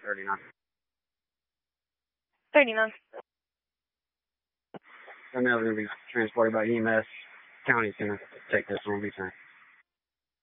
39. 39. And they're going to be transported by EMS. County's going to take this one, be fine.